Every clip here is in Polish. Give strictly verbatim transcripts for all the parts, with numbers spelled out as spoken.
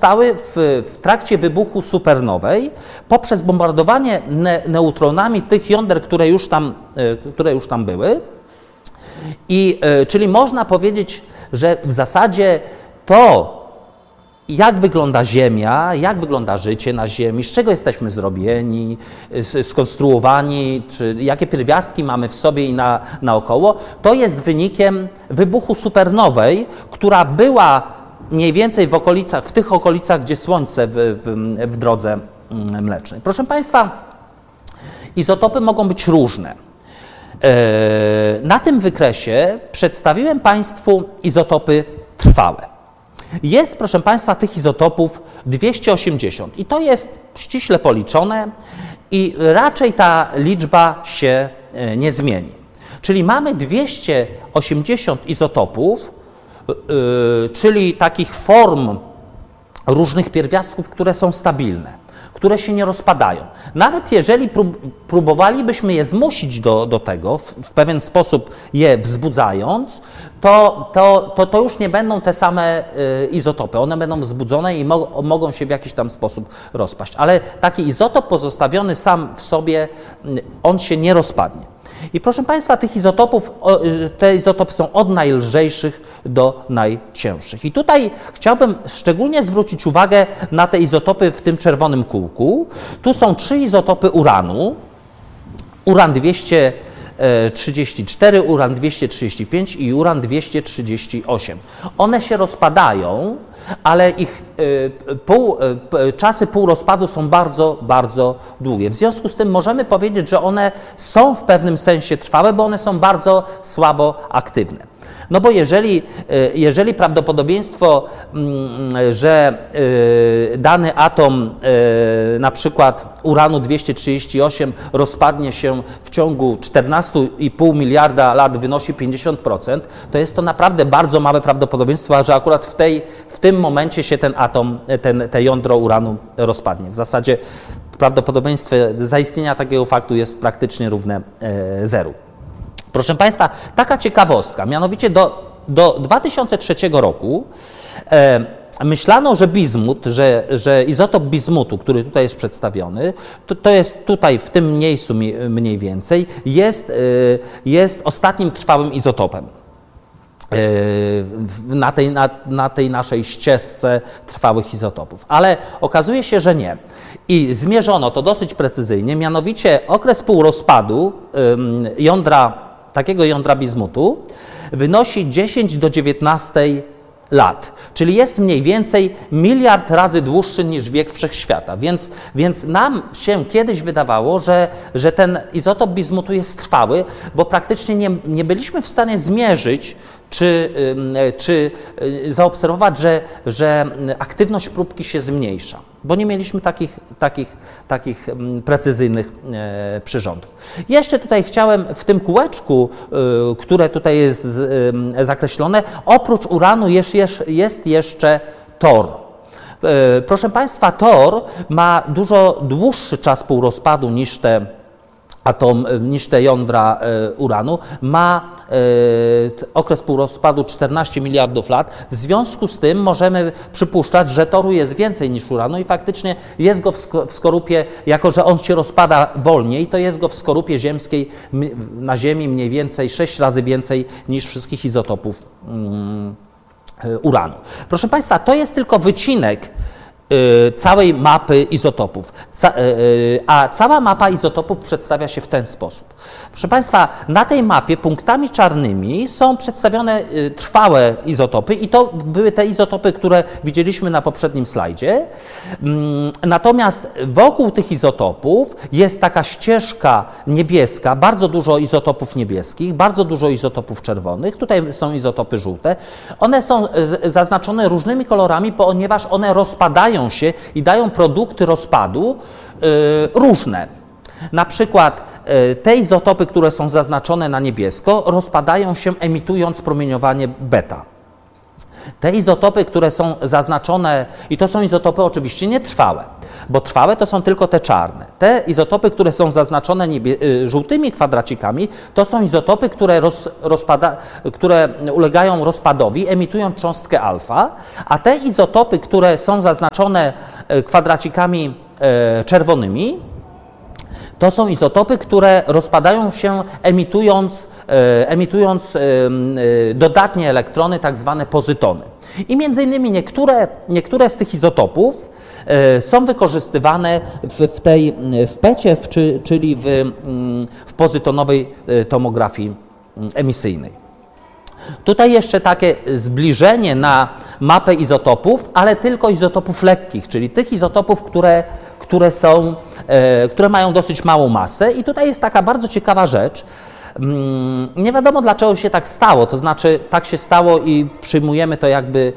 powstały w, w trakcie wybuchu supernowej poprzez bombardowanie ne, neutronami tych jąder, które już tam, które już tam były. I, czyli można powiedzieć, że w zasadzie to, jak wygląda Ziemia, jak wygląda życie na Ziemi, z czego jesteśmy zrobieni, skonstruowani, czy jakie pierwiastki mamy w sobie i na, naokoło, to jest wynikiem wybuchu supernowej, która była mniej więcej w okolicach, w tych okolicach, gdzie Słońce w, w, w drodze mlecznej. Proszę Państwa, izotopy mogą być różne. Na tym wykresie przedstawiłem Państwu izotopy trwałe. Jest, proszę Państwa, tych izotopów dwieście osiemdziesiąt i to jest ściśle policzone i raczej ta liczba się nie zmieni. Czyli mamy dwieście osiemdziesiąt izotopów, yy, czyli takich form różnych pierwiastków, które są stabilne, które się nie rozpadają. Nawet jeżeli prób, próbowalibyśmy je zmusić do, do tego, w, w pewien sposób je wzbudzając, to, to, to, to już nie będą te same y, izotopy. One będą wzbudzone i mo, mogą się w jakiś tam sposób rozpaść. Ale taki izotop pozostawiony sam w sobie, on się nie rozpadnie. I proszę Państwa, tych izotopów, te izotopy są od najlżejszych do najcięższych. I tutaj chciałbym szczególnie zwrócić uwagę na te izotopy w tym czerwonym kółku. Tu są trzy izotopy uranu. Uran dwieście trzydzieści cztery, uran dwieście trzydzieści pięć i uran dwieście trzydzieści osiem. One się rozpadają, ale ich y, pół, y, czasy półrozpadu są bardzo, bardzo długie. W związku z tym możemy powiedzieć, że one są w pewnym sensie trwałe, bo one są bardzo słabo aktywne. No bo jeżeli, jeżeli prawdopodobieństwo, że dany atom, na przykład uranu dwieście trzydzieści osiem, rozpadnie się w ciągu czternastu i pół miliarda lat, wynosi pięćdziesiąt procent, to jest to naprawdę bardzo małe prawdopodobieństwo, że akurat w, tej, w tym momencie się ten atom, ten, te jądro uranu rozpadnie. W zasadzie prawdopodobieństwo zaistnienia takiego faktu jest praktycznie równe zeru. Proszę Państwa, taka ciekawostka, mianowicie do, do dwa tysiące trzeciego roku e, myślano, że bizmut, że, że izotop bizmutu, który tutaj jest przedstawiony, to, to jest tutaj w tym miejscu mniej więcej, jest, e, jest ostatnim trwałym izotopem e, na, tej, na, na tej naszej ścieżce trwałych izotopów. Ale okazuje się, że nie. I zmierzono to dosyć precyzyjnie, mianowicie okres półrozpadu e, jądra takiego jądra bizmutu wynosi dziesięć do dziewiętnastu lat, czyli jest mniej więcej miliard razy dłuższy niż wiek wszechświata, więc, więc nam się kiedyś wydawało, że, że ten izotop bizmutu jest trwały, bo praktycznie nie, nie byliśmy w stanie zmierzyć, czy, czy zaobserwować, że, że aktywność próbki się zmniejsza, bo nie mieliśmy takich, takich, takich precyzyjnych przyrządów. Jeszcze tutaj chciałem w tym kółeczku, które tutaj jest zakreślone, oprócz uranu jest, jest jeszcze tor. Proszę Państwa, tor ma dużo dłuższy czas półrozpadu niż te atom, niż te jądra uranu, ma okres półrozpadu czternaście miliardów lat. W związku z tym możemy przypuszczać, że toru jest więcej niż uranu i faktycznie jest go w skorupie, jako że on się rozpada wolniej, to jest go w skorupie ziemskiej na Ziemi mniej więcej sześć razy więcej niż wszystkich izotopów uranu. Proszę Państwa, to jest tylko wycinek całej mapy izotopów, Ca, a cała mapa izotopów przedstawia się w ten sposób. Proszę Państwa, na tej mapie punktami czarnymi są przedstawione trwałe izotopy i to były te izotopy, które widzieliśmy na poprzednim slajdzie. Natomiast wokół tych izotopów jest taka ścieżka niebieska, bardzo dużo izotopów niebieskich, bardzo dużo izotopów czerwonych, tutaj są izotopy żółte. One są zaznaczone różnymi kolorami, ponieważ one rozpadają się i dają produkty rozpadu y, różne. Na przykład y, te izotopy, które są zaznaczone na niebiesko, rozpadają się emitując promieniowanie beta. Te izotopy, które są zaznaczone, i to są izotopy oczywiście nietrwałe, bo trwałe to są tylko te czarne. Te izotopy, które są zaznaczone niebie, żółtymi kwadracikami, to są izotopy, które, roz, rozpada, które ulegają rozpadowi, emitują cząstkę alfa, a te izotopy, które są zaznaczone kwadracikami czerwonymi, to są izotopy, które rozpadają się emitując, emitując dodatnie elektrony, tak zwane pozytony. I między innymi niektóre, niektóre z tych izotopów są wykorzystywane w, w tej w pecie, w, czy, czyli w, w pozytonowej tomografii emisyjnej. Tutaj jeszcze takie zbliżenie na mapę izotopów, ale tylko izotopów lekkich, czyli tych izotopów, które, które, są, które mają dosyć małą masę. I tutaj jest taka bardzo ciekawa rzecz. Nie wiadomo, dlaczego się tak stało, to znaczy tak się stało i przyjmujemy to jakby,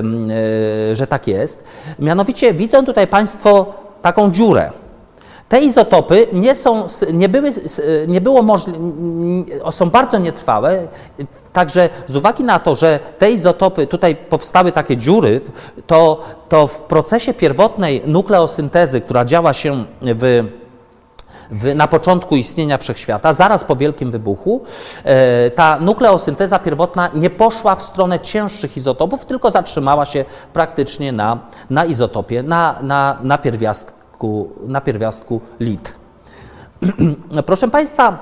że tak jest. Mianowicie widzą tutaj Państwo taką dziurę. Te izotopy nie są, nie były, nie było możliwe, są bardzo nietrwałe, także z uwagi na to, że te izotopy, tutaj powstały takie dziury, to, to w procesie pierwotnej nukleosyntezy, która działa się w W, na początku istnienia wszechświata, zaraz po wielkim wybuchu, e, ta nukleosynteza pierwotna nie poszła w stronę cięższych izotopów, tylko zatrzymała się praktycznie na, na izotopie, na, na, na, pierwiastku, na pierwiastku lit. Proszę Państwa,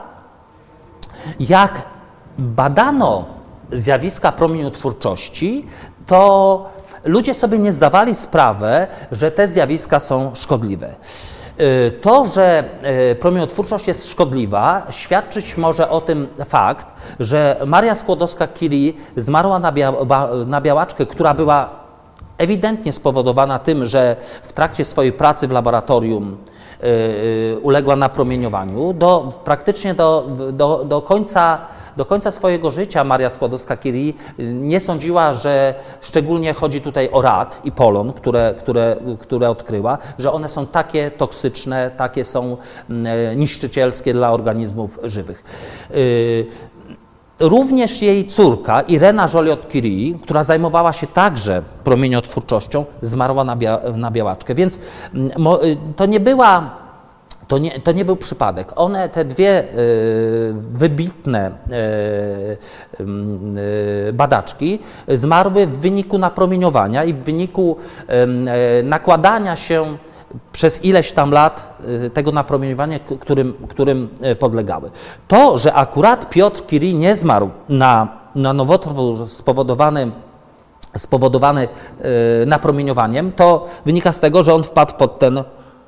jak badano zjawiska promieniotwórczości, to ludzie sobie nie zdawali sprawy, że te zjawiska są szkodliwe. To, że promieniotwórczość jest szkodliwa, świadczyć może o tym fakt, że Maria Skłodowska-Curie zmarła na, bia na białaczkę, która była ewidentnie spowodowana tym, że w trakcie swojej pracy w laboratorium uległa napromieniowaniu. Do, praktycznie do, do, do końca Do końca swojego życia Maria Skłodowska-Curie nie sądziła, że szczególnie chodzi tutaj o rad i polon, które, które, które odkryła, że one są takie toksyczne, takie są niszczycielskie dla organizmów żywych. Również jej córka Irena Joliot-Curie, która zajmowała się także promieniotwórczością, zmarła na, bia na białaczkę, więc to nie była To nie, to nie był przypadek. One, te dwie y, wybitne y, y, badaczki zmarły w wyniku napromieniowania i w wyniku y, nakładania się przez ileś tam lat y, tego napromieniowania, którym, którym podlegały. To, że akurat Piotr Curie nie zmarł na, na nowotwór spowodowany spowodowany y, napromieniowaniem, to wynika z tego, że on wpadł pod ten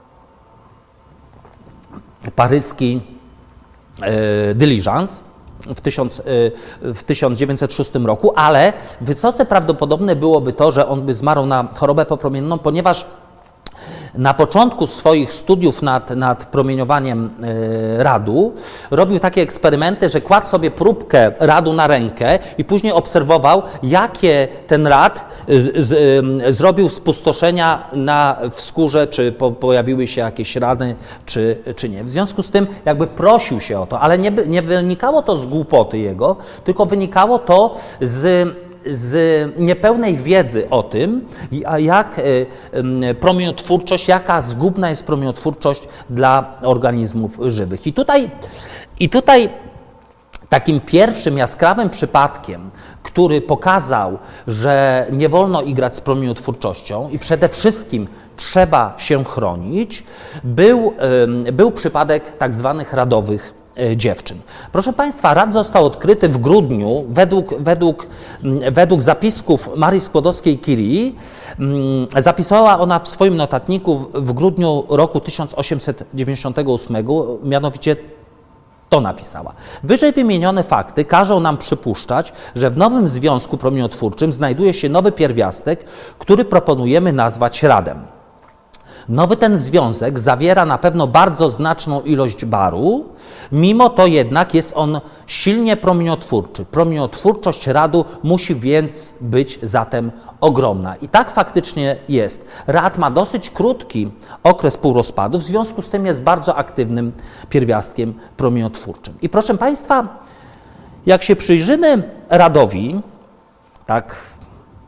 paryski e, dyliżans w, tysiąc, e, w tysiąc dziewięćset szóstym roku, ale wysoce prawdopodobne byłoby to, że on by zmarł na chorobę popromienną, ponieważ na początku swoich studiów nad, nad promieniowaniem e, radu robił takie eksperymenty, że kładł sobie próbkę radu na rękę i później obserwował, jakie ten rad z, z, e, zrobił spustoszenia na, w skórze, czy po, pojawiły się jakieś rany, czy, czy nie. W związku z tym jakby prosił się o to, ale nie, nie wynikało to z głupoty jego, tylko wynikało to z z niepełnej wiedzy o tym, jak promieniotwórczość, jaka zgubna jest promieniotwórczość dla organizmów żywych. I tutaj, i tutaj takim pierwszym jaskrawym przypadkiem, który pokazał, że nie wolno igrać z promieniotwórczością i przede wszystkim trzeba się chronić, był, był przypadek tak zwanych radowych dziewczyn. Proszę Państwa, rad został odkryty w grudniu według, według, według zapisków Marii Skłodowskiej-Curie. Zapisała ona w swoim notatniku w grudniu roku tysiąc osiemset dziewięćdziesiątego ósmego, mianowicie to napisała. Wyżej wymienione fakty każą nam przypuszczać, że w nowym związku promieniotwórczym znajduje się nowy pierwiastek, który proponujemy nazwać radem. Nowy ten związek zawiera na pewno bardzo znaczną ilość baru, mimo to jednak jest on silnie promieniotwórczy. Promieniotwórczość radu musi więc być zatem ogromna. I tak faktycznie jest. Rad ma dosyć krótki okres półrozpadu, w związku z tym jest bardzo aktywnym pierwiastkiem promieniotwórczym. I proszę Państwa, jak się przyjrzymy radowi, tak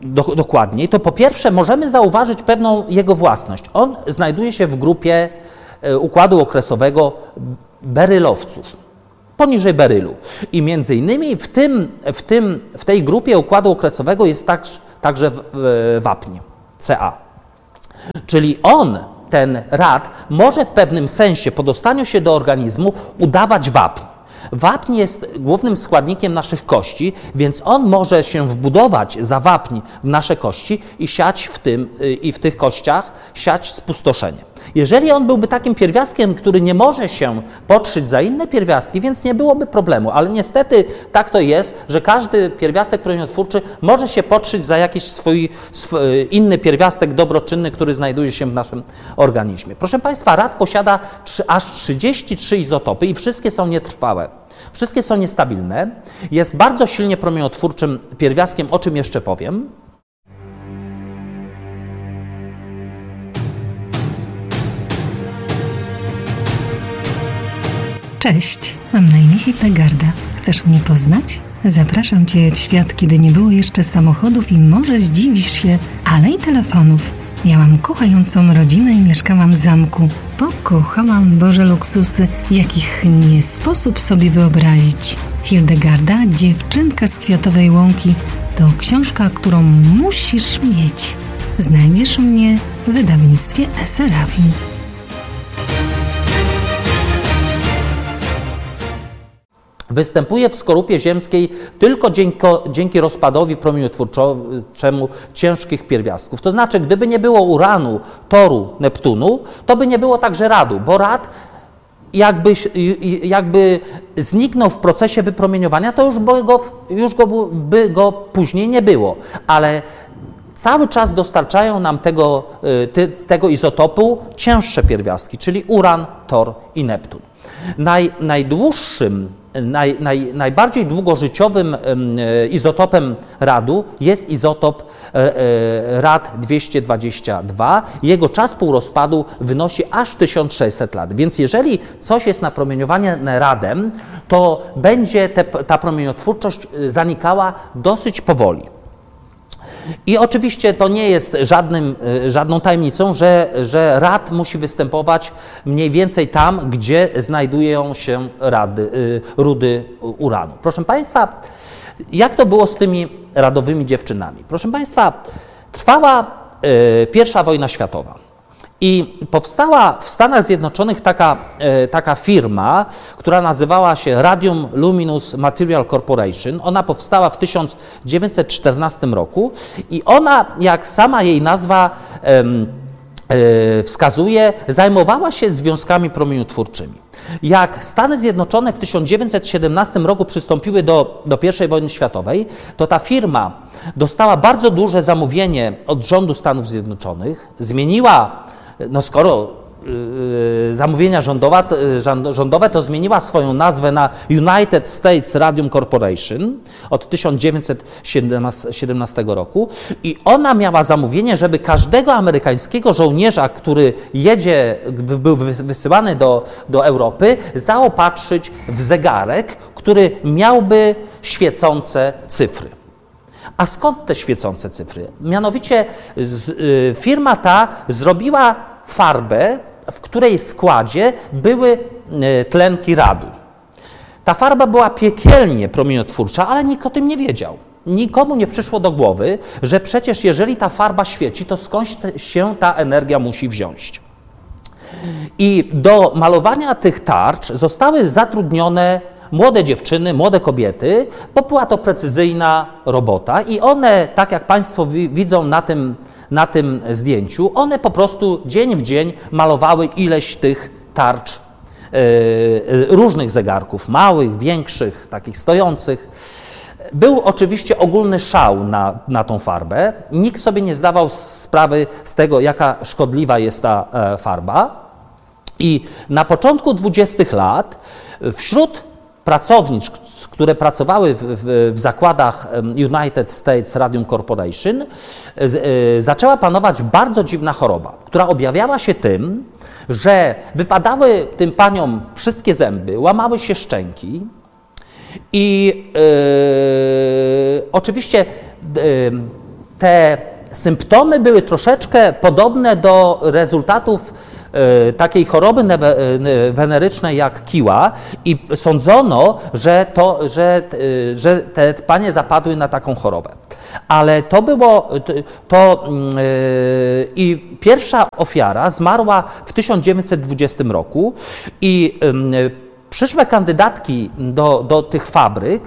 do, dokładniej, to po pierwsze możemy zauważyć pewną jego własność. On znajduje się w grupie układu okresowego berylowców, poniżej berylu. I między innymi w, tym, w, tym, w tej grupie układu okresowego jest także, także wapń, Ca. Czyli on, ten rad, może w pewnym sensie po dostaniu się do organizmu udawać wapń. Wapń jest głównym składnikiem naszych kości, więc on może się wbudować za wapń w nasze kości i siać w tym, i w tych kościach siać spustoszenie. Jeżeli on byłby takim pierwiastkiem, który nie może się podszyć za inne pierwiastki, więc nie byłoby problemu, ale niestety tak to jest, że każdy pierwiastek promieniotwórczy może się podszyć za jakiś swój, swój inny pierwiastek dobroczynny, który znajduje się w naszym organizmie. Proszę Państwa, rad posiada aż trzydzieści trzy izotopy i wszystkie są nietrwałe. Wszystkie są niestabilne. Jest bardzo silnie promieniotwórczym pierwiastkiem, o czym jeszcze powiem. Cześć, mam na imię Hildegarda. Chcesz mnie poznać? Zapraszam Cię w świat, kiedy nie było jeszcze samochodów i może zdziwisz się, ale i telefonów. Miałam kochającą rodzinę i mieszkałam w zamku. Pokochałam Boże luksusy, jakich nie sposób sobie wyobrazić. Hildegarda, dziewczynka z Kwiatowej Łąki, to książka, którą musisz mieć. Znajdziesz mnie w wydawnictwie Eserafi. Występuje w skorupie ziemskiej tylko dzięki, dzięki rozpadowi promieniotwórczemu ciężkich pierwiastków. To znaczy, gdyby nie było uranu, toru, Neptunu, to by nie było także radu, bo rad jakby, jakby zniknął w procesie wypromieniowania, to już, by go, już go, by go później nie było. Ale cały czas dostarczają nam tego, ty, tego izotopu cięższe pierwiastki, czyli uran, tor i Neptun. Naj, najdłuższym Naj, naj, najbardziej długożyciowym izotopem radu jest izotop rad dwieście dwadzieścia dwa. Jego czas półrozpadu wynosi aż tysiąc sześćset lat. Więc jeżeli coś jest napromieniowane radem, to będzie te, ta promieniotwórczość zanikała dosyć powoli. I oczywiście to nie jest żadnym, żadną tajemnicą, że, że rad musi występować mniej więcej tam, gdzie znajdują się rady, rudy uranu. Proszę Państwa, jak to było z tymi radowymi dziewczynami? Proszę Państwa, trwała pierwsza wojna światowa. I powstała w Stanach Zjednoczonych taka, taka firma, która nazywała się Radium Luminous Material Corporation. Ona powstała w tysiąc dziewięćset czternastym roku i ona, jak sama jej nazwa em, e, wskazuje, zajmowała się związkami promieniotwórczymi. Jak Stany Zjednoczone w tysiąc dziewięćset siedemnastym roku przystąpiły do, do pierwszej wojny światowej, to ta firma dostała bardzo duże zamówienie od rządu Stanów Zjednoczonych, zmieniła, no skoro yy, zamówienia rządowe, rządowe, to zmieniła swoją nazwę na United States Radium Corporation od tysiąc dziewięćset siedemnastego roku i ona miała zamówienie, żeby każdego amerykańskiego żołnierza, który jedzie, był wysyłany do, do Europy, zaopatrzyć w zegarek, który miałby świecące cyfry. A skąd te świecące cyfry? Mianowicie z, y, firma ta zrobiła farbę, w której składzie były y, tlenki radu. Ta farba była piekielnie promieniotwórcza, ale nikt o tym nie wiedział. Nikomu nie przyszło do głowy, że przecież jeżeli ta farba świeci, to skądś się ta energia musi wziąć. I do malowania tych tarcz zostały zatrudnione młode dziewczyny, młode kobiety, bo była to precyzyjna robota i one, tak jak Państwo widzą na tym, na tym zdjęciu, one po prostu dzień w dzień malowały ileś tych tarcz yy, różnych zegarków, małych, większych, takich stojących. Był oczywiście ogólny szał na, na tą farbę. Nikt sobie nie zdawał sprawy z tego, jaka szkodliwa jest ta e, farba. I na początku dwudziestych lat wśród pracownic, które pracowały w, w, w zakładach United States Radium Corporation, z, y, zaczęła panować bardzo dziwna choroba, która objawiała się tym, że wypadały tym paniom wszystkie zęby, łamały się szczęki i y, oczywiście y, te symptomy były troszeczkę podobne do rezultatów y, takiej choroby newe, y, wenerycznej jak kiła i sądzono, że, to, że, y, że te panie zapadły na taką chorobę. Ale to było, to yy, i pierwsza ofiara zmarła w tysiąc dziewięćset dwudziestym roku i yy, przyszłe kandydatki do, do tych fabryk,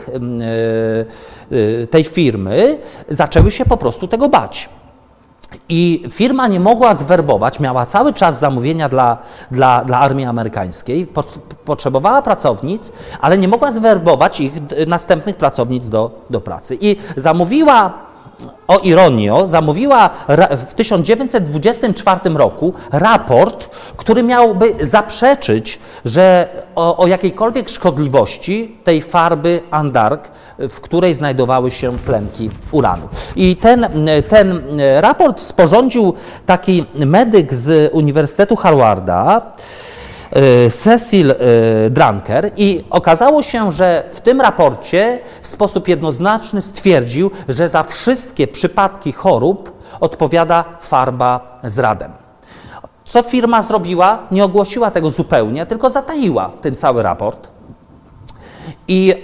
yy, yy, tej firmy, zaczęły się po prostu tego bać. I firma nie mogła zwerbować, miała cały czas zamówienia dla, dla, dla armii amerykańskiej, potrzebowała pracownic, ale nie mogła zwerbować ich następnych pracownic do, do pracy. I zamówiła, o ironio, zamówiła w tysiąc dziewięćset dwudziestym czwartym roku raport, który miałby zaprzeczyć, że o, o jakiejkolwiek szkodliwości tej farby Andark, w której znajdowały się tlenki uranu. I ten, ten raport sporządził taki medyk z Uniwersytetu Harvarda, Cecil Drucker, i okazało się, że w tym raporcie w sposób jednoznaczny stwierdził, że za wszystkie przypadki chorób odpowiada farba z radem. Co firma zrobiła? Nie ogłosiła tego zupełnie, tylko zataiła ten cały raport. I, yy,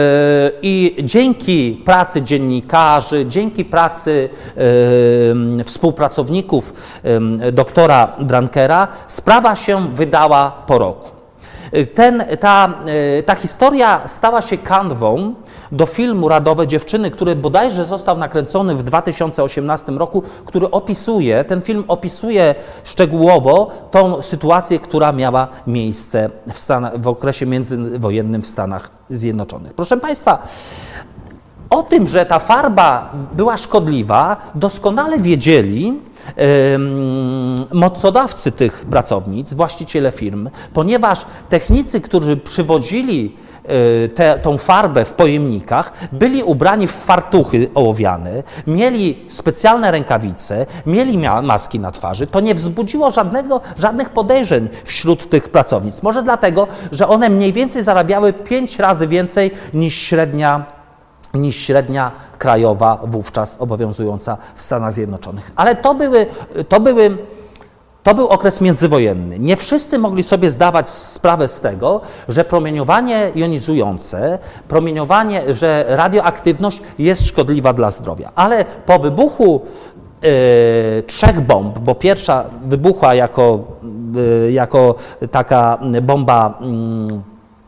I dzięki pracy dziennikarzy, dzięki pracy yy, współpracowników yy, doktora Druckera sprawa się wydała po roku. Ten, ta, yy, ta historia stała się kanwą do filmu Radowe dziewczyny, który bodajże został nakręcony w dwa tysiące osiemnastym roku, który opisuje, ten film opisuje szczegółowo tą sytuację, która miała miejsce w, Stanach, w okresie międzywojennym w Stanach Zjednoczonych. Proszę Państwa, o tym, że ta farba była szkodliwa, doskonale wiedzieli yy, mocodawcy tych pracownic, właściciele firm, ponieważ technicy, którzy przywozili Te, tą farbę w pojemnikach, byli ubrani w fartuchy ołowiane, mieli specjalne rękawice, mieli maski na twarzy. To nie wzbudziło żadnego, żadnych podejrzeń wśród tych pracownic. Może dlatego, że one mniej więcej zarabiały pięć razy więcej niż średnia, niż średnia krajowa wówczas obowiązująca w Stanach Zjednoczonych. Ale to były, to były To był okres międzywojenny. Nie wszyscy mogli sobie zdawać sprawę z tego, że promieniowanie jonizujące, promieniowanie, że radioaktywność jest szkodliwa dla zdrowia. Ale po wybuchu e, trzech bomb, bo pierwsza wybuchła jako, e, jako taka bomba mm,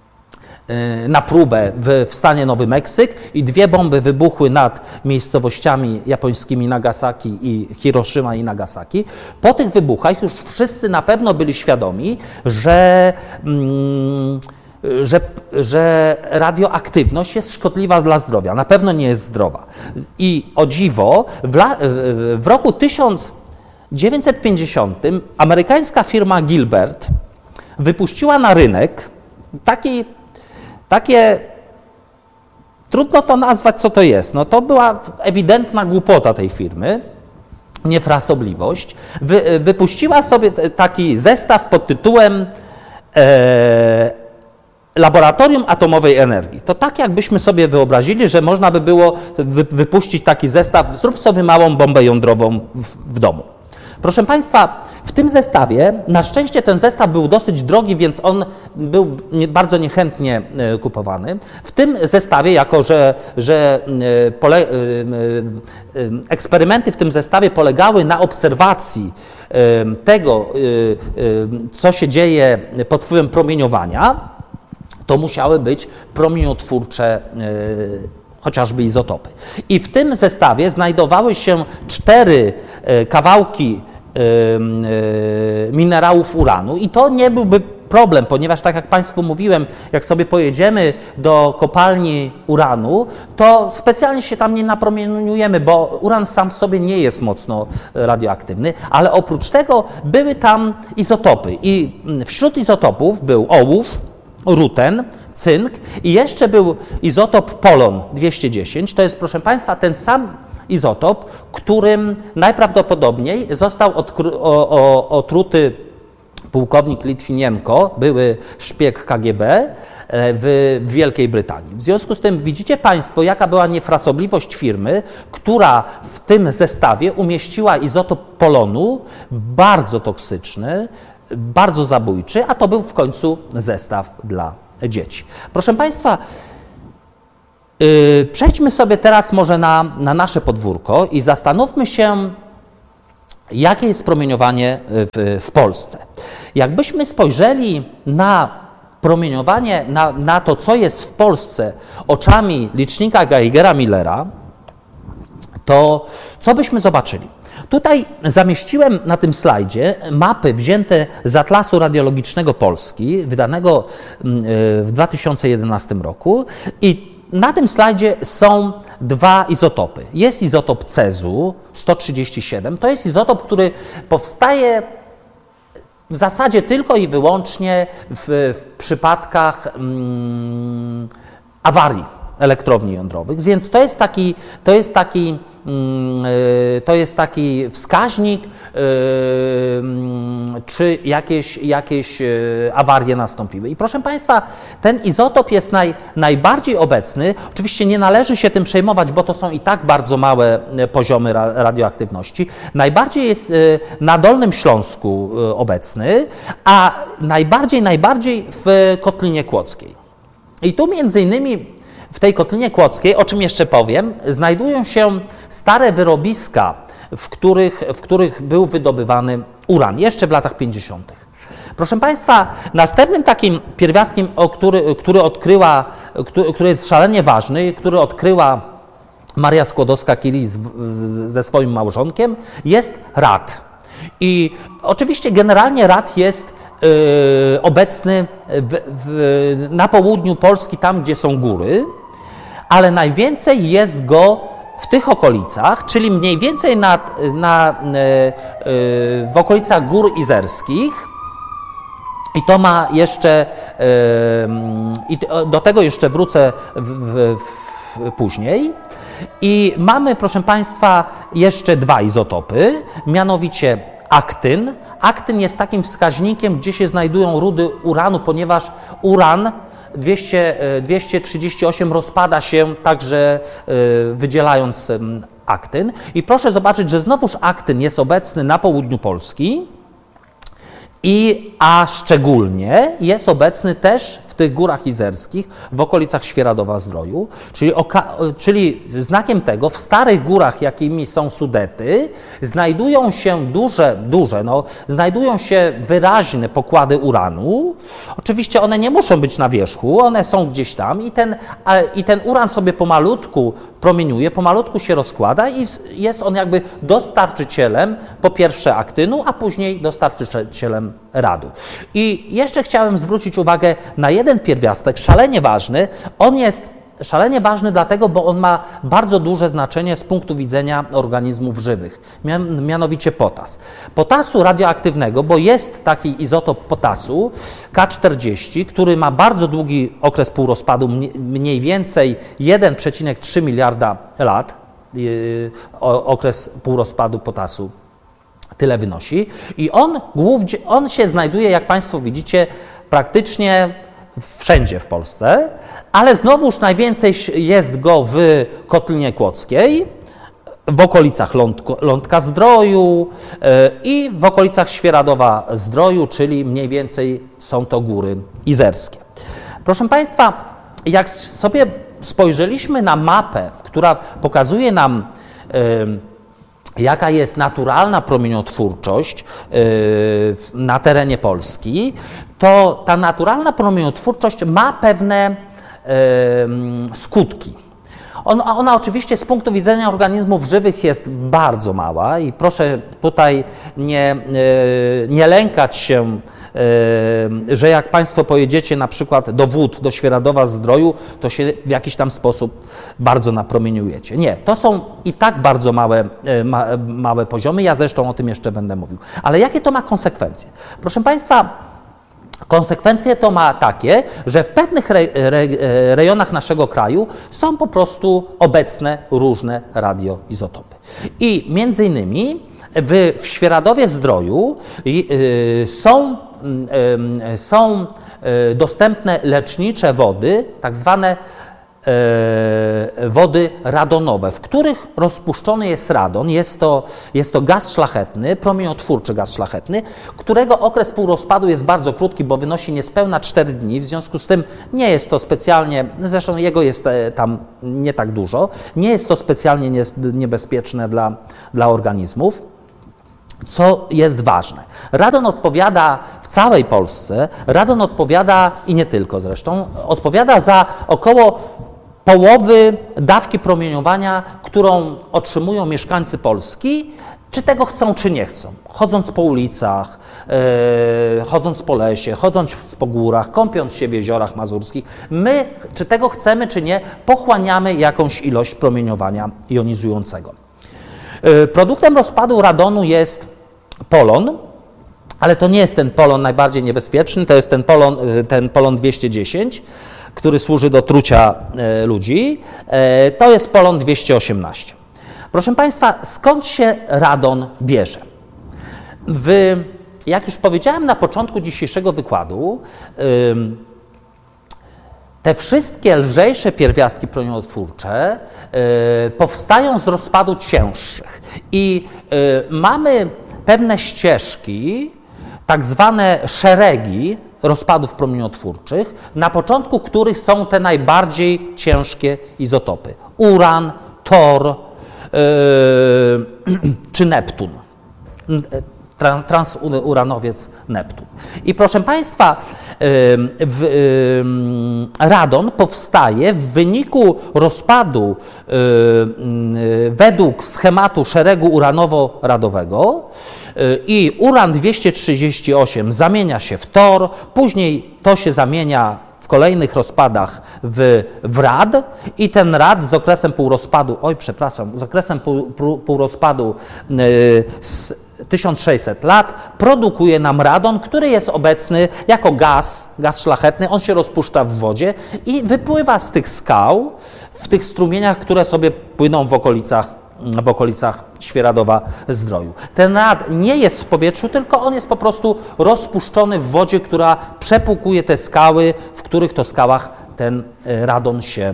na próbę w, w stanie Nowy Meksyk i dwie bomby wybuchły nad miejscowościami japońskimi Nagasaki i Hiroshima i Nagasaki. Po tych wybuchach już wszyscy na pewno byli świadomi, że, mm, że, że radioaktywność jest szkodliwa dla zdrowia. Na pewno nie jest zdrowa. I o dziwo, w, la, w roku tysiąc dziewięćset pięćdziesiątym amerykańska firma Gilbert wypuściła na rynek taki Takie, trudno to nazwać, co to jest. No to była ewidentna głupota tej firmy, niefrasobliwość. Wy, wypuściła sobie taki zestaw pod tytułem e, Laboratorium Atomowej Energii. To tak, jakbyśmy sobie wyobrazili, że można by było wy, wypuścić taki zestaw, zrób sobie małą bombę jądrową w, w domu. Proszę Państwa, w tym zestawie, na szczęście ten zestaw był dosyć drogi, więc on był bardzo niechętnie kupowany. W tym zestawie, jako że, że pole, eksperymenty w tym zestawie polegały na obserwacji tego, co się dzieje pod wpływem promieniowania, to musiały być promieniotwórcze chociażby izotopy. I w tym zestawie znajdowały się cztery kawałki minerałów uranu i to nie byłby problem, ponieważ tak jak Państwu mówiłem, jak sobie pojedziemy do kopalni uranu, to specjalnie się tam nie napromieniujemy, bo uran sam w sobie nie jest mocno radioaktywny, ale oprócz tego były tam izotopy i wśród izotopów był ołów, ruten, cynk i jeszcze był izotop polon dwieście dziesięć. To jest, proszę Państwa, ten sam izotop, którym najprawdopodobniej został odkry- o, o, otruty pułkownik Litwinienko, były szpieg K G B w Wielkiej Brytanii. W związku z tym widzicie Państwo, jaka była niefrasobliwość firmy, która w tym zestawie umieściła izotop polonu, bardzo toksyczny, bardzo zabójczy, a to był w końcu zestaw dla dzieci. Proszę Państwa, yy, przejdźmy sobie teraz może na, na nasze podwórko i zastanówmy się, jakie jest promieniowanie w, w Polsce. Jakbyśmy spojrzeli na promieniowanie, na, na to, co jest w Polsce oczami licznika Geigera-Millera, to co byśmy zobaczyli? Tutaj zamieściłem na tym slajdzie mapy wzięte z Atlasu Radiologicznego Polski, wydanego w dwa tysiące jedenastym roku, i na tym slajdzie są dwa izotopy. Jest izotop cezu sto trzydzieści siedem, to jest izotop, który powstaje w zasadzie tylko i wyłącznie w, w przypadkach mm, awarii elektrowni jądrowych, więc to jest taki, to jest taki, to jest taki wskaźnik, czy jakieś, jakieś awarie nastąpiły. I proszę Państwa, ten izotop jest naj, najbardziej obecny. Oczywiście nie należy się tym przejmować, bo to są i tak bardzo małe poziomy radioaktywności. Najbardziej jest na Dolnym Śląsku obecny, a najbardziej, najbardziej w Kotlinie Kłodzkiej. I tu między innymi w tej Kotlinie Kłodzkiej, o czym jeszcze powiem, znajdują się stare wyrobiska, w których, w których był wydobywany uran, jeszcze w latach pięćdziesiątych. Proszę Państwa, następnym takim pierwiastkiem, o który, który, odkryła, który, który jest szalenie ważny, który odkryła Maria Skłodowska-Curie ze swoim małżonkiem, jest rad. I oczywiście generalnie rad jest Yy, obecny w, w, na południu Polski, tam gdzie są góry, ale najwięcej jest go w tych okolicach, czyli mniej więcej na, na, yy, yy, w okolicach Gór Izerskich. I to ma jeszcze, yy, i do tego jeszcze wrócę w, w, w, później. I mamy, proszę Państwa, jeszcze dwa izotopy, mianowicie aktyn. Aktyn jest takim wskaźnikiem, gdzie się znajdują rudy uranu, ponieważ uran dwieście trzydzieści osiem rozpada się także wydzielając aktyn. I proszę zobaczyć, że znowuż aktyn jest obecny na południu Polski, i, a szczególnie jest obecny też w tych górach izerskich, w okolicach Świeradowa-Zdroju, czyli, oka, czyli znakiem tego w starych górach, jakimi są Sudety, znajdują się duże, duże, no, znajdują się wyraźne pokłady uranu. Oczywiście one nie muszą być na wierzchu, one są gdzieś tam i ten, a, i ten uran sobie pomalutku promieniuje, pomalutku się rozkłada i jest on jakby dostarczycielem po pierwsze aktynu, a później dostarczycielem radu. I jeszcze chciałem zwrócić uwagę na jeden pierwiastek, szalenie ważny. On jest szalenie ważny dlatego, bo on ma bardzo duże znaczenie z punktu widzenia organizmów żywych, mianowicie potas. Potasu radioaktywnego, bo jest taki izotop potasu K czterdzieści, który ma bardzo długi okres półrozpadu, mniej więcej jeden przecinek trzy miliarda lat, yy, okres półrozpadu potasu. Tyle wynosi. I on, głównie, on się znajduje, jak Państwo widzicie, praktycznie wszędzie w Polsce, ale znowuż najwięcej jest go w Kotlinie Kłodzkiej, w okolicach Lądka-Zdroju i w okolicach Świeradowa-Zdroju, czyli mniej więcej są to góry izerskie. Proszę Państwa, jak sobie spojrzeliśmy na mapę, która pokazuje nam, jaka jest naturalna promieniotwórczość na terenie Polski, to ta naturalna promieniotwórczość ma pewne skutki. Ona, ona oczywiście z punktu widzenia organizmów żywych jest bardzo mała i proszę tutaj nie, nie lękać się, że jak Państwo pojedziecie na przykład do Wód, do Świeradowa-Zdroju, to się w jakiś tam sposób bardzo napromieniujecie. Nie, to są i tak bardzo małe, ma, małe poziomy, ja zresztą o tym jeszcze będę mówił. Ale jakie to ma konsekwencje? Proszę Państwa, konsekwencje to ma takie, że w pewnych re, re, rejonach naszego kraju są po prostu obecne różne radioizotopy. I między innymi w, w Świeradowie-Zdroju y, są są dostępne lecznicze wody, tak zwane wody radonowe, w których rozpuszczony jest radon. Jest to, jest to gaz szlachetny, promieniotwórczy gaz szlachetny, którego okres półrozpadu jest bardzo krótki, bo wynosi niespełna cztery dni, w związku z tym nie jest to specjalnie, zresztą jego jest tam nie tak dużo, nie jest to specjalnie niebezpieczne dla, dla organizmów. Co jest ważne? Radon odpowiada w całej Polsce, radon odpowiada, i nie tylko zresztą, odpowiada za około połowy dawki promieniowania, którą otrzymują mieszkańcy Polski, czy tego chcą, czy nie chcą. Chodząc po ulicach, yy, chodząc po lesie, chodząc po górach, kąpiąc się w jeziorach mazurskich, my, czy tego chcemy, czy nie, pochłaniamy jakąś ilość promieniowania jonizującego. Yy, produktem rozpadu radonu jest polon, ale to nie jest ten polon najbardziej niebezpieczny, to jest ten polon, ten polon dwieście dziesięć, który służy do trucia e, ludzi. E, to jest polon dwieście osiemnaście. Proszę Państwa, skąd się radon bierze? W, jak już powiedziałem na początku dzisiejszego wykładu, y, te wszystkie lżejsze pierwiastki promieniotwórcze y, powstają z rozpadu cięższych i y, mamy pewne ścieżki, tak zwane szeregi rozpadów promieniotwórczych, na początku których są te najbardziej ciężkie izotopy. Uran, tor yy, czy Neptun. Transuranowiec Neptun. I proszę Państwa, w, radon powstaje w wyniku rozpadu według schematu szeregu uranowo-radowego i uran dwieście trzydzieści osiem zamienia się w tor, później to się zamienia w kolejnych rozpadach w, w rad i ten rad z okresem półrozpadu, oj przepraszam, z okresem pół, pół, półrozpadu yy, z tysiąc sześćset lat produkuje nam radon, który jest obecny jako gaz, gaz szlachetny, on się rozpuszcza w wodzie i wypływa z tych skał w tych strumieniach, które sobie płyną w okolicach, w okolicach Świeradowa-Zdroju. Ten rad nie jest w powietrzu, tylko on jest po prostu rozpuszczony w wodzie, która przepłukuje te skały, w których to skałach ten radon się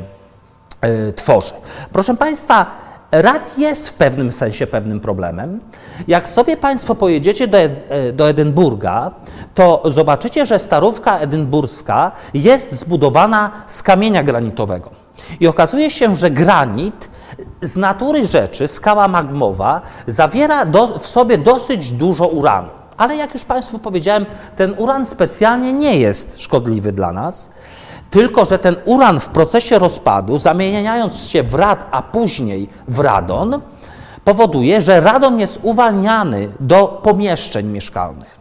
y, tworzy. Proszę Państwa, rad jest w pewnym sensie pewnym problemem. Jak sobie Państwo pojedziecie do, do Edynburga, to zobaczycie, że Starówka Edynburska jest zbudowana z kamienia granitowego. I okazuje się, że granit z natury rzeczy, skała magmowa, zawiera do, w sobie dosyć dużo uranu. Ale jak już Państwu powiedziałem, ten uran specjalnie nie jest szkodliwy dla nas, tylko że ten uran w procesie rozpadu, zamieniając się w rad, a później w radon, powoduje, że radon jest uwalniany do pomieszczeń mieszkalnych.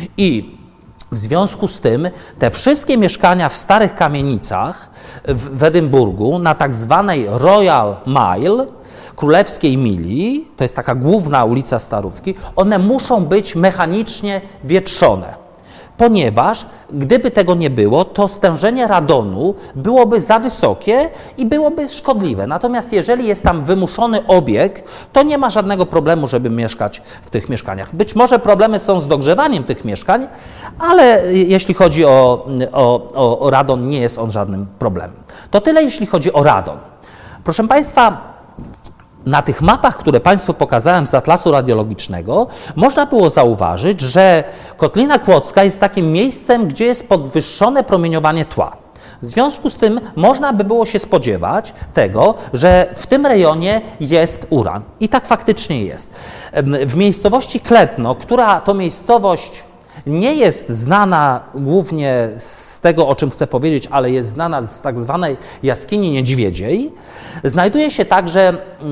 I w związku z tym te wszystkie mieszkania w starych kamienicach w, w Edynburgu na tak zwanej Royal Mile, Królewskiej Mili, to jest taka główna ulica Starówki, one muszą być mechanicznie wietrzone, ponieważ gdyby tego nie było, to stężenie radonu byłoby za wysokie i byłoby szkodliwe. Natomiast jeżeli jest tam wymuszony obieg, to nie ma żadnego problemu, żeby mieszkać w tych mieszkaniach. Być może problemy są z dogrzewaniem tych mieszkań, ale jeśli chodzi o, o, o radon, nie jest on żadnym problemem. To tyle, jeśli chodzi o radon. Proszę Państwa, na tych mapach, które Państwu pokazałem z atlasu radiologicznego, można było zauważyć, że Kotlina Kłodzka jest takim miejscem, gdzie jest podwyższone promieniowanie tła. W związku z tym można by było się spodziewać tego, że w tym rejonie jest uran. I tak faktycznie jest. W miejscowości Kletno, która to miejscowość nie jest znana głównie z tego, o czym chcę powiedzieć, ale jest znana z tak zwanej jaskini niedźwiedziej, znajduje się także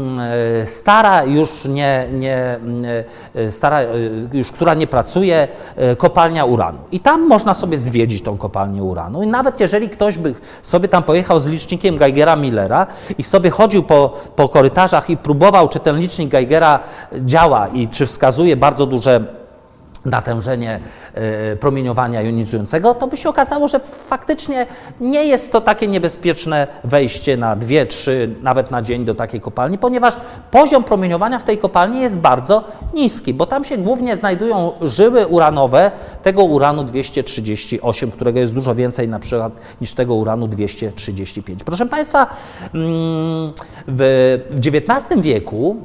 stara już, nie, nie, stara już, która nie pracuje, kopalnia uranu. I tam można sobie zwiedzić tą kopalnię uranu. I nawet jeżeli ktoś by sobie tam pojechał z licznikiem Geigera-Millera i sobie chodził po, po korytarzach i próbował, czy ten licznik Geigera działa i czy wskazuje bardzo duże natężenie y, promieniowania jonizującego, to by się okazało, że faktycznie nie jest to takie niebezpieczne wejście na dwie, trzy, nawet na dzień do takiej kopalni, ponieważ poziom promieniowania w tej kopalni jest bardzo niski, bo tam się głównie znajdują żyły uranowe tego uranu dwieście trzydzieści osiem, którego jest dużo więcej na przykład niż tego uranu dwieście trzydzieści pięć. Proszę Państwa, w dziewiętnastym wieku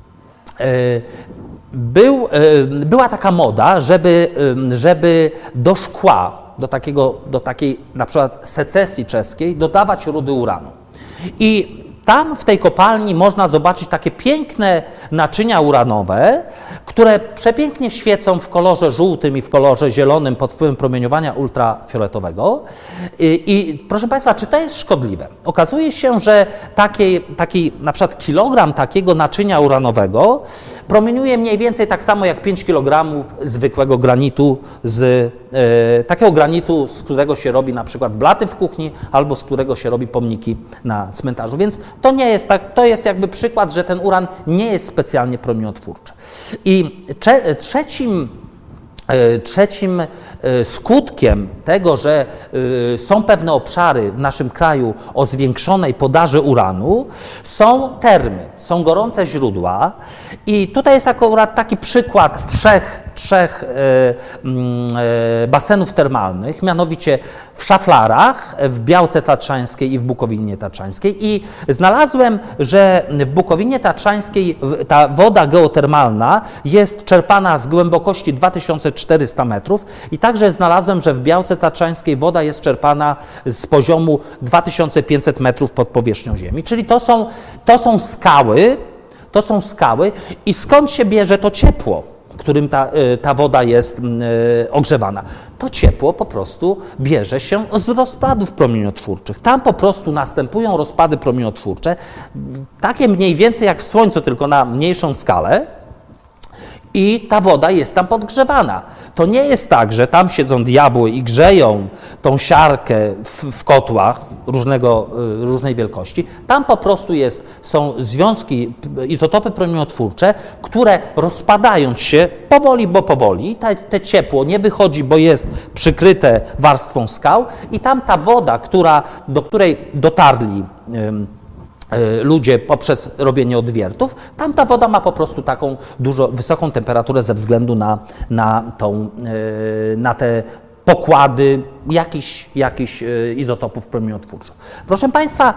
y, Był, była taka moda, żeby, żeby do szkła, do, takiego, do takiej na przykład secesji czeskiej dodawać rudy uranu. I tam w tej kopalni można zobaczyć takie piękne naczynia uranowe, które przepięknie świecą w kolorze żółtym i w kolorze zielonym pod wpływem promieniowania ultrafioletowego. I, i proszę Państwa, czy to jest szkodliwe? Okazuje się, że taki, taki na przykład kilogram takiego naczynia uranowego promieniuje mniej więcej tak samo jak pięć kilogramów zwykłego granitu, z, e, takiego granitu, z którego się robi na przykład blaty w kuchni albo z którego się robi pomniki na cmentarzu. Więc to nie jest tak, to jest jakby przykład, że ten uran nie jest specjalnie promieniotwórczy. I cze, trzecim Trzecim skutkiem tego, że są pewne obszary w naszym kraju o zwiększonej podaży uranu, są termy, są gorące źródła i tutaj jest akurat taki przykład trzech, trzech basenów termalnych, mianowicie w Szaflarach, w Białce Tatrzańskiej i w Bukowinie Tatrzańskiej i znalazłem, że w Bukowinie Tatrzańskiej ta woda geotermalna jest czerpana z głębokości dwa tysiące czterysta metrów i także znalazłem, że w Białce Tatrzańskiej woda jest czerpana z poziomu dwa tysiące pięćset metrów pod powierzchnią Ziemi. Czyli to są, to są skały, to są skały i skąd się bierze to ciepło, którym ta, ta woda jest ogrzewana? To ciepło po prostu bierze się z rozpadów promieniotwórczych. Tam po prostu następują rozpady promieniotwórcze, takie mniej więcej jak w Słońcu, tylko na mniejszą skalę i ta woda jest tam podgrzewana. To nie jest tak, że tam siedzą diabły i grzeją tą siarkę w, w kotłach różnego, różnej wielkości. Tam po prostu jest, są związki, izotopy promieniotwórcze, które rozpadając się powoli, bo powoli, te, te ciepło nie wychodzi, bo jest przykryte warstwą skał i tam ta woda, która, do której dotarli ludzie poprzez robienie odwiertów, tam ta woda ma po prostu taką dużo, wysoką temperaturę ze względu na, na, tą, na te pokłady jakichś, jakichś izotopów promieniotwórczych. Proszę Państwa,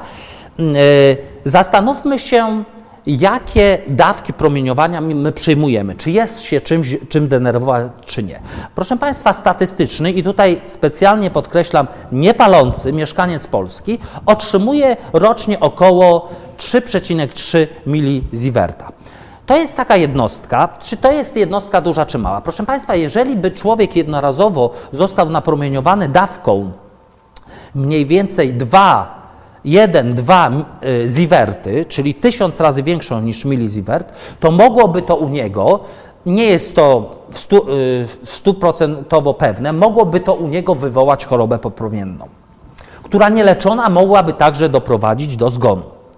zastanówmy się, jakie dawki promieniowania my przyjmujemy, czy jest się czymś, czym denerwować, czy nie. Proszę Państwa, statystyczny, i tutaj specjalnie podkreślam, niepalący mieszkaniec Polski otrzymuje rocznie około trzy przecinek trzy miliziewerta. To jest taka jednostka, czy to jest jednostka duża, czy mała? Proszę Państwa, jeżeli by człowiek jednorazowo został napromieniowany dawką mniej więcej dwa jeden, dwa ziewerty, czyli tysiąc razy większą niż miliziewert, to mogłoby to u niego, nie jest to stuprocentowo pewne, mogłoby to u niego wywołać chorobę popromienną, która nieleczona mogłaby także doprowadzić do zgonu.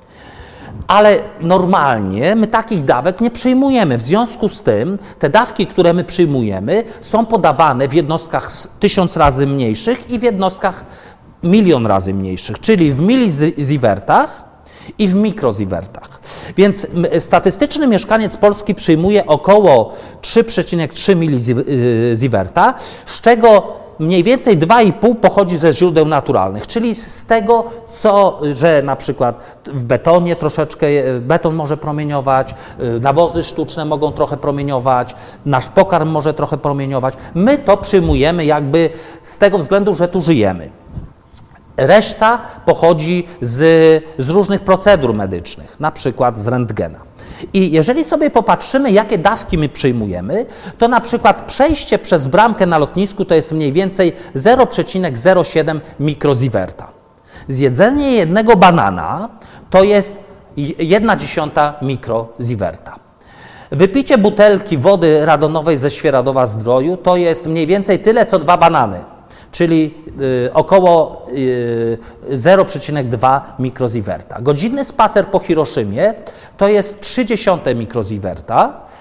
Ale normalnie my takich dawek nie przyjmujemy. W związku z tym te dawki, które my przyjmujemy, są podawane w jednostkach tysiąc razy mniejszych i w jednostkach milion razy mniejszych, czyli w miliziewertach i w mikroziewertach. Więc statystyczny mieszkaniec Polski przyjmuje około trzy przecinek trzy miliziewerta, z czego mniej więcej dwa i pół pochodzi ze źródeł naturalnych, czyli z tego, co, że na przykład w betonie troszeczkę, beton może promieniować, nawozy sztuczne mogą trochę promieniować, nasz pokarm może trochę promieniować. My to przyjmujemy jakby z tego względu, że tu żyjemy. Reszta pochodzi z, z różnych procedur medycznych, na przykład z rentgena. I jeżeli sobie popatrzymy, jakie dawki my przyjmujemy, to na przykład przejście przez bramkę na lotnisku to jest mniej więcej zero przecinek zero siedem mikroziewerta. Zjedzenie jednego banana to jest jedna dziesiąta mikroziewerta. Wypicie butelki wody radonowej ze Świeradowa Zdroju to jest mniej więcej tyle, co dwa banany, czyli y, około y, zero przecinek dwa mikroziewerta. Godzinny spacer po Hiroszymie to jest trzy dziesiąte mikroziewerta.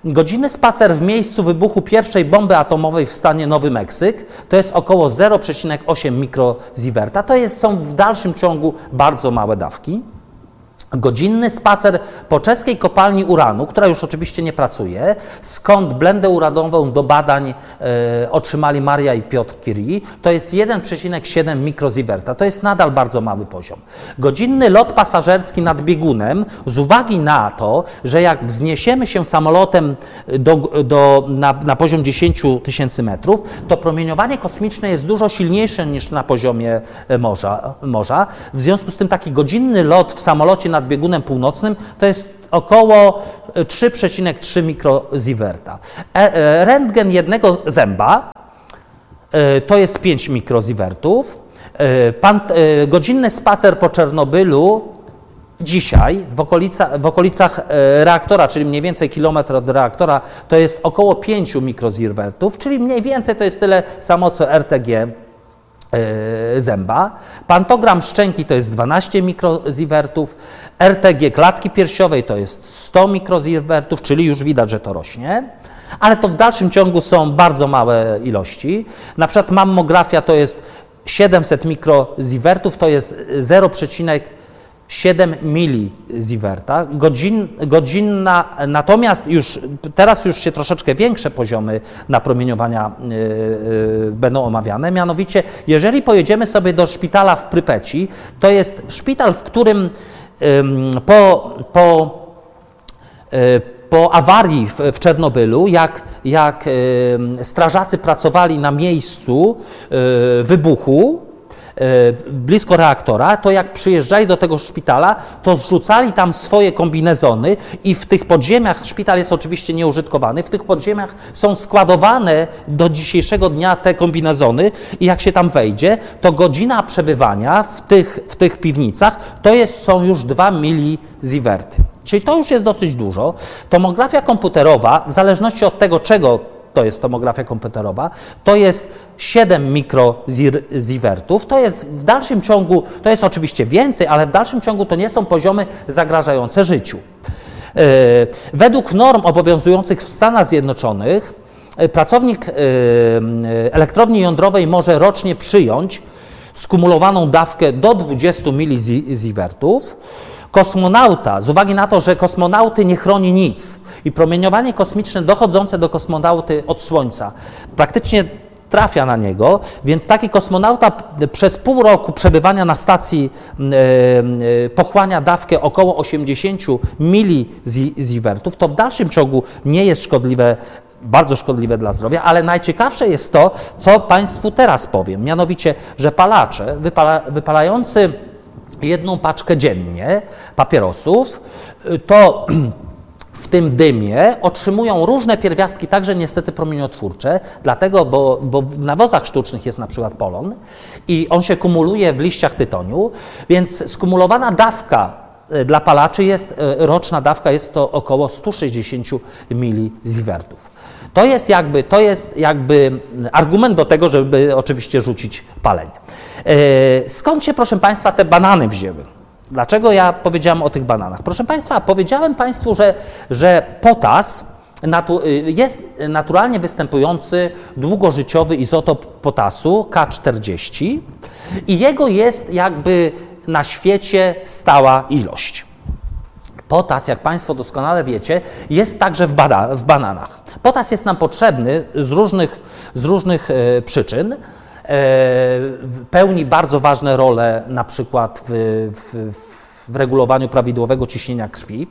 Godzinny spacer w miejscu wybuchu pierwszej bomby atomowej w stanie Nowy Meksyk to jest około zero przecinek osiem mikrosieverta. To jest, są w dalszym ciągu bardzo małe dawki. Godzinny spacer po czeskiej kopalni uranu, która już oczywiście nie pracuje, skąd blendę uranową do badań e, otrzymali Maria i Piotr Curie, to jest jeden przecinek siedem mikrosieverta. To jest nadal bardzo mały poziom. Godzinny lot pasażerski nad biegunem, z uwagi na to, że jak wzniesiemy się samolotem do, do, na, na poziom dziesięć tysięcy metrów, to promieniowanie kosmiczne jest dużo silniejsze niż na poziomie morza. morza. W związku z tym taki godzinny lot w samolocie nad biegunem północnym to jest około trzy przecinek trzy mikrosieverta. E, rentgen jednego zęba e, to jest pięć mikrosievertów. E, pan, e, godzinny spacer po Czernobylu dzisiaj w, okolica, w okolicach e, reaktora, czyli mniej więcej kilometr od reaktora, to jest około pięć mikrosievertów, czyli mniej więcej to jest tyle samo co R T G zęba. Pantogram szczęki to jest dwanaście mikrosievertów, R T G klatki piersiowej to jest sto mikrosievertów, czyli już widać, że to rośnie, ale to w dalszym ciągu są bardzo małe ilości. Na przykład mammografia to jest siedemset mikrosievertów, to jest zero przecinek siedem milisieverta. Godzin, godzinna, natomiast już teraz już się troszeczkę większe poziomy napromieniowania yy, yy, będą omawiane. Mianowicie, jeżeli pojedziemy sobie do szpitala w Prypeci, to jest szpital, w którym yy, po, po, yy, po awarii w, w Czernobylu, jak, jak yy, strażacy pracowali na miejscu yy, wybuchu, blisko reaktora, to jak przyjeżdżali do tego szpitala, to zrzucali tam swoje kombinezony i w tych podziemiach, szpital jest oczywiście nieużytkowany, w tych podziemiach są składowane do dzisiejszego dnia te kombinezony i jak się tam wejdzie, to godzina przebywania w tych, w tych piwnicach to jest, są już dwa milisieverty. Czyli to już jest dosyć dużo. Tomografia komputerowa, w zależności od tego, czego to jest tomografia komputerowa, to jest siedem mikrosievertów, to jest w dalszym ciągu, to jest oczywiście więcej, ale w dalszym ciągu to nie są poziomy zagrażające życiu. Według norm obowiązujących w Stanach Zjednoczonych pracownik elektrowni jądrowej może rocznie przyjąć skumulowaną dawkę do dwudziestu milisievertów. Kosmonauta, z uwagi na to, że kosmonauty nie chroni nic i promieniowanie kosmiczne dochodzące do kosmonauty od Słońca praktycznie trafia na niego, więc taki kosmonauta przez pół roku przebywania na stacji e, e, pochłania dawkę około osiemdziesiąt milisievertów, to w dalszym ciągu nie jest szkodliwe, bardzo szkodliwe dla zdrowia, ale najciekawsze jest to, co Państwu teraz powiem, mianowicie, że palacze wypala, wypalający jedną paczkę dziennie papierosów, to w tym dymie otrzymują różne pierwiastki, także niestety promieniotwórcze, dlatego, bo, bo w nawozach sztucznych jest na przykład polon i on się kumuluje w liściach tytoniu, więc skumulowana dawka dla palaczy jest, roczna dawka jest to około sto sześćdziesiąt milisievertów. To jest jakby, to jest jakby argument do tego, żeby oczywiście rzucić palenie. Skąd się, proszę Państwa, te banany wzięły? Dlaczego ja powiedziałem o tych bananach? Proszę Państwa, powiedziałem Państwu, że, że potas natu, jest naturalnie występujący długożyciowy izotop potasu K czterdzieści i jego jest jakby na świecie stała ilość. Potas, jak Państwo doskonale wiecie, jest także w, bada, w bananach. Potas jest nam potrzebny z różnych, z różnych e, przyczyn. Pełni bardzo ważne role na przykład w, w, w regulowaniu prawidłowego ciśnienia krwi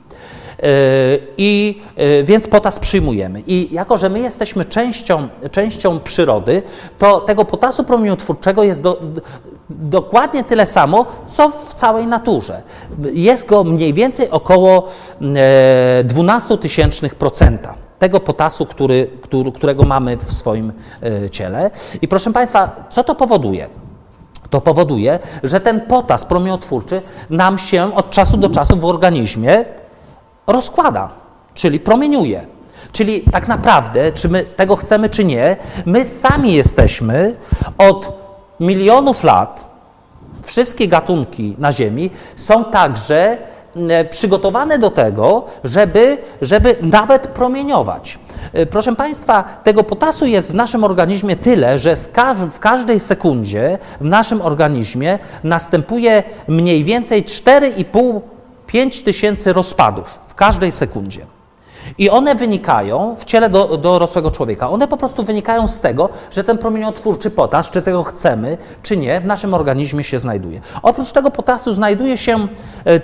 i więc potas przyjmujemy. I jako, że my jesteśmy częścią, częścią przyrody, to tego potasu promieniotwórczego jest do, dokładnie tyle samo, co w całej naturze. Jest go mniej więcej około dwanaście tysięcznych procenta. Tego potasu, który, który, którego mamy w swoim y, ciele. I proszę Państwa, co to powoduje? To powoduje, że ten potas promieniotwórczy nam się od czasu do czasu w organizmie rozkłada, czyli promieniuje. Czyli tak naprawdę, czy my tego chcemy, czy nie, my sami jesteśmy od milionów lat, wszystkie gatunki na Ziemi są także przygotowane do tego, żeby, żeby nawet promieniować. Proszę Państwa, tego potasu jest w naszym organizmie tyle, że w każdej sekundzie w naszym organizmie następuje mniej więcej cztery i pół do pięciu tysięcy rozpadów w każdej sekundzie. I one wynikają w ciele do, dorosłego człowieka. One po prostu wynikają z tego, że ten promieniotwórczy potas, czy tego chcemy, czy nie, w naszym organizmie się znajduje. Oprócz tego potasu znajduje się y,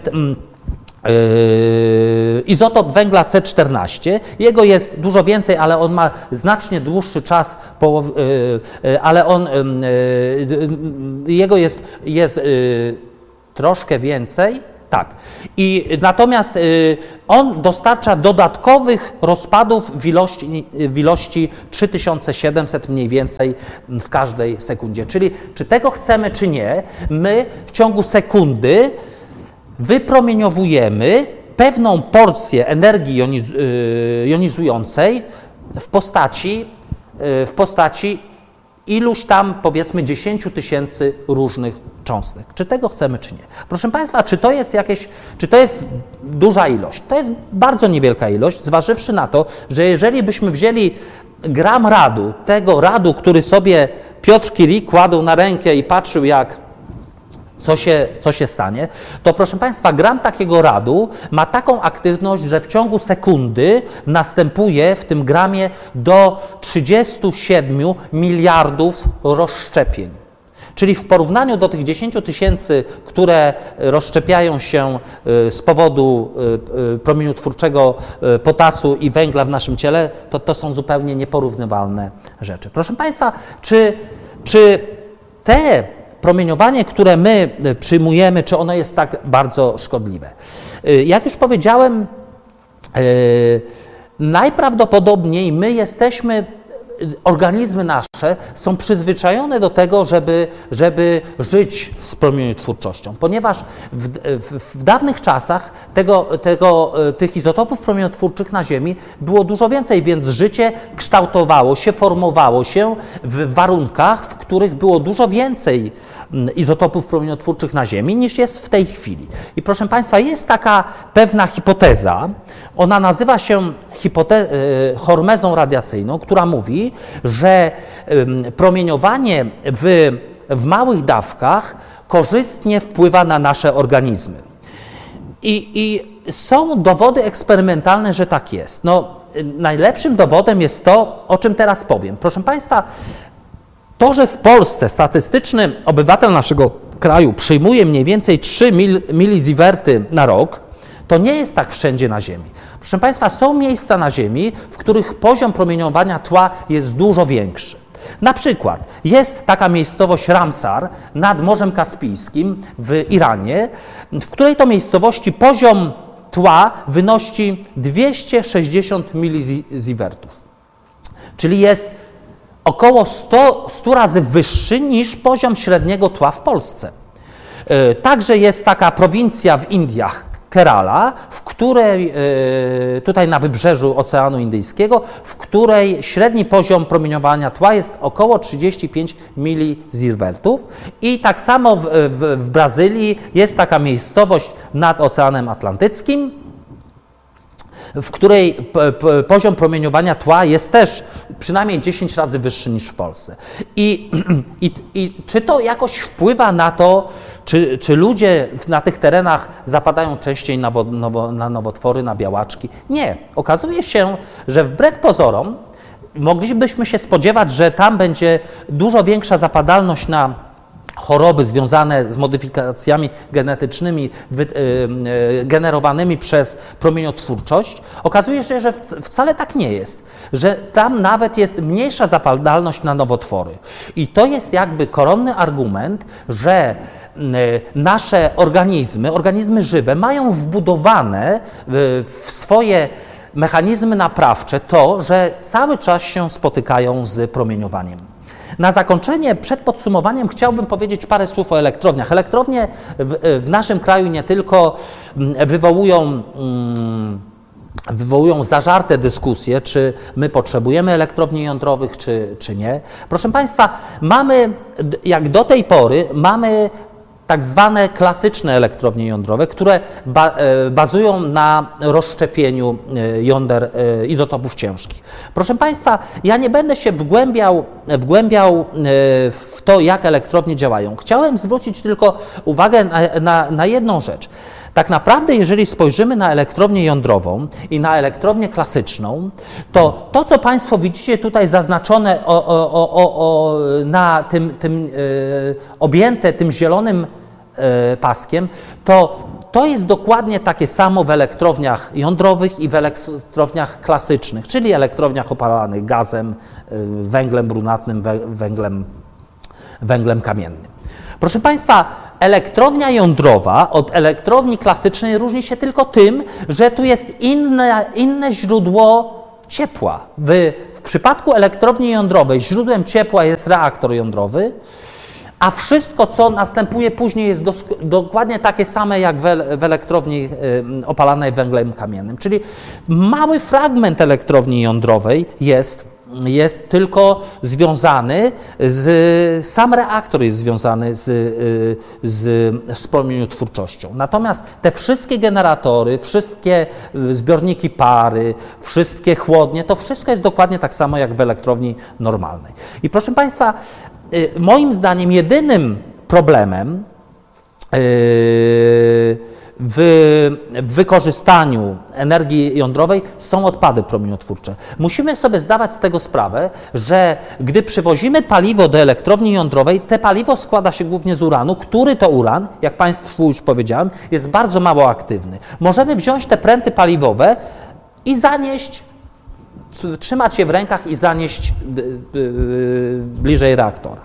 Yy, izotop węgla C czternaście. Jego jest dużo więcej, ale on ma znacznie dłuższy czas, po, yy, yy, ale on, yy, jego jest, jest yy, troszkę więcej. Tak. I natomiast y, on dostarcza dodatkowych rozpadów w ilości, w ilości trzy tysiące siedemset mniej więcej w każdej sekundzie. Czyli czy tego chcemy, czy nie, my w ciągu sekundy wypromieniowujemy pewną porcję energii joniz, y, jonizującej w postaci, y, w postaci iluś tam, powiedzmy, dziesięciu tysięcy różnych cząstek. Czy tego chcemy, czy nie? Proszę Państwa, czy to jest jakieś, czy to jest duża ilość? To jest bardzo niewielka ilość, zważywszy na to, że jeżeli byśmy wzięli gram radu, tego radu, który sobie Piotr Curie kładł na rękę i patrzył, jak Co się, co się stanie, to proszę Państwa, gram takiego radu ma taką aktywność, że w ciągu sekundy następuje w tym gramie do trzydziestu siedmiu miliardów rozszczepień. Czyli w porównaniu do tych dziesięciu tysięcy, które rozszczepiają się z powodu promieniotwórczego potasu i węgla w naszym ciele, to to są zupełnie nieporównywalne rzeczy. Proszę Państwa, czy, czy te promieniowanie, które my przyjmujemy, czy ono jest tak bardzo szkodliwe? Jak już powiedziałem, najprawdopodobniej my jesteśmy, organizmy nasze są przyzwyczajone do tego, żeby, żeby żyć z promieniotwórczością, ponieważ w, w, w dawnych czasach tego, tego, tych izotopów promieniotwórczych na Ziemi było dużo więcej, więc życie kształtowało się, formowało się w warunkach, w których było dużo więcej izotopów promieniotwórczych na Ziemi niż jest w tej chwili. I proszę Państwa, jest taka pewna hipoteza, ona nazywa się hipote- hormezą radiacyjną, która mówi, że promieniowanie w, w małych dawkach korzystnie wpływa na nasze organizmy. I, i są dowody eksperymentalne, że tak jest. No, najlepszym dowodem jest to, o czym teraz powiem. Proszę Państwa, to, że w Polsce statystyczny obywatel naszego kraju przyjmuje mniej więcej trzy miliziewerty na rok, to nie jest tak wszędzie na Ziemi. Proszę Państwa, są miejsca na Ziemi, w których poziom promieniowania tła jest dużo większy. Na przykład jest taka miejscowość Ramsar nad Morzem Kaspijskim w Iranie, w której to miejscowości poziom tła wynosi dwieście sześćdziesiąt miliziewertów, czyli jest około sto, stu razy wyższy niż poziom średniego tła w Polsce. Także jest taka prowincja w Indiach, Kerala, w której, tutaj na wybrzeżu Oceanu Indyjskiego, w której średni poziom promieniowania tła jest około trzydzieści pięć miliziewertów. I tak samo w, w, w Brazylii jest taka miejscowość nad Oceanem Atlantyckim, w której p- p- poziom promieniowania tła jest też przynajmniej dziesięć razy wyższy niż w Polsce. I, i, i czy to jakoś wpływa na to, czy, czy ludzie na tych terenach zapadają częściej na, wo, nowo, na nowotwory, na białaczki? Nie. Okazuje się, że wbrew pozorom moglibyśmy się spodziewać, że tam będzie dużo większa zapadalność na choroby związane z modyfikacjami genetycznymi wy, y, y, generowanymi przez promieniotwórczość. Okazuje się, że w, wcale tak nie jest, że tam nawet jest mniejsza zapadalność na nowotwory. I to jest jakby koronny argument, że y, nasze organizmy, organizmy żywe mają wbudowane y, w swoje mechanizmy naprawcze to, że cały czas się spotykają z promieniowaniem. Na zakończenie, przed podsumowaniem, chciałbym powiedzieć parę słów o elektrowniach. Elektrownie w, w naszym kraju nie tylko wywołują, wywołują zażarte dyskusje, czy my potrzebujemy elektrowni jądrowych, czy, czy nie. Proszę Państwa, mamy, jak do tej pory, mamy tak zwane klasyczne elektrownie jądrowe, które ba bazują na rozszczepieniu jąder izotopów ciężkich. Proszę Państwa, ja nie będę się wgłębiał, wgłębiał w to, jak elektrownie działają. Chciałem zwrócić tylko uwagę na, na, na jedną rzecz. Tak naprawdę, jeżeli spojrzymy na elektrownię jądrową i na elektrownię klasyczną, to to, co Państwo widzicie tutaj zaznaczone o, o, o, o, na tym, tym e, objęte tym zielonym e, paskiem, to to jest dokładnie takie samo w elektrowniach jądrowych i w elektrowniach klasycznych, czyli elektrowniach opalanych gazem, e, węglem brunatnym, węglem, węglem kamiennym. Proszę Państwa, elektrownia jądrowa od elektrowni klasycznej różni się tylko tym, że tu jest inne, inne źródło ciepła. W, w przypadku elektrowni jądrowej źródłem ciepła jest reaktor jądrowy, a wszystko, co następuje później, jest dos, dokładnie takie same jak w, w elektrowni y, opalanej węglem kamiennym. Czyli mały fragment elektrowni jądrowej jest jest tylko związany z, sam reaktor jest związany z, z wspomnieniotwórczością. Natomiast te wszystkie generatory, wszystkie zbiorniki pary, wszystkie chłodnie, to wszystko jest dokładnie tak samo jak w elektrowni normalnej. I proszę Państwa, moim zdaniem jedynym problemem yy, W, w wykorzystaniu energii jądrowej są odpady promieniotwórcze. Musimy sobie zdawać z tego sprawę, że gdy przywozimy paliwo do elektrowni jądrowej, te paliwo składa się głównie z uranu, który to uran, jak Państwu już powiedziałem, jest bardzo mało aktywny. Możemy wziąć te pręty paliwowe i zanieść, trzymać je w rękach i zanieść bliżej reaktora.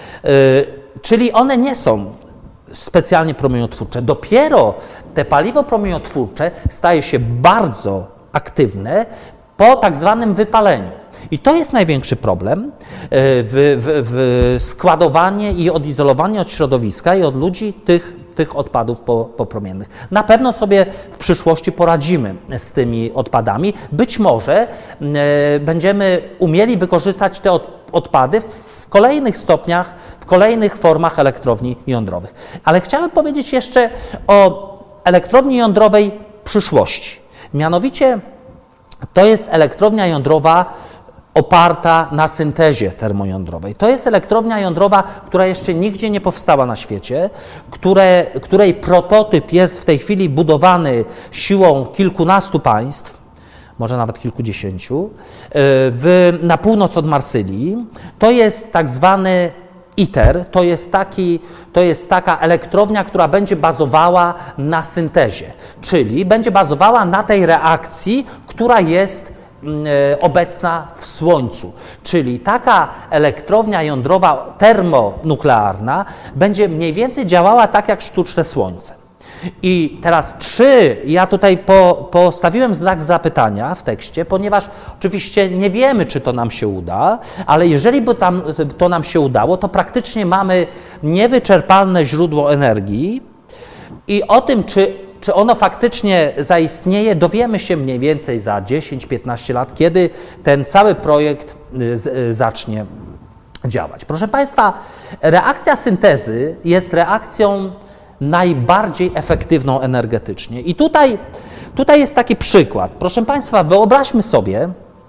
Czyli one nie są specjalnie promieniotwórcze. Dopiero te paliwo promieniotwórcze staje się bardzo aktywne po tak zwanym wypaleniu. I to jest największy problem, w, w, w składowanie i odizolowanie od środowiska i od ludzi tych, tych odpadów popromiennych. Na pewno sobie w przyszłości poradzimy z tymi odpadami. Być może będziemy umieli wykorzystać te odpady w kolejnych stopniach, w kolejnych formach elektrowni jądrowych. Ale chciałem powiedzieć jeszcze o elektrowni jądrowej przyszłości. Mianowicie to jest elektrownia jądrowa oparta na syntezie termojądrowej. To jest elektrownia jądrowa, która jeszcze nigdzie nie powstała na świecie, które, której prototyp jest w tej chwili budowany siłą kilkunastu państw, może nawet kilkudziesięciu, w, na północ od Marsylii. To jest tak zwany ITER, to jest, taki, to jest taka elektrownia, która będzie bazowała na syntezie, czyli będzie bazowała na tej reakcji, która jest obecna w Słońcu. Czyli taka elektrownia jądrowa termonuklearna będzie mniej więcej działała tak jak sztuczne Słońce. I teraz, czy ja tutaj po, postawiłem znak zapytania w tekście, ponieważ oczywiście nie wiemy, czy to nam się uda, ale jeżeli by tam, to nam się udało, to praktycznie mamy niewyczerpalne źródło energii i o tym, czy, czy ono faktycznie zaistnieje, dowiemy się mniej więcej za dziesięć piętnaście lat, kiedy ten cały projekt z, zacznie działać. Proszę Państwa, reakcja syntezy jest reakcją najbardziej efektywną energetycznie. I tutaj, tutaj jest taki przykład. Proszę Państwa, wyobraźmy sobie,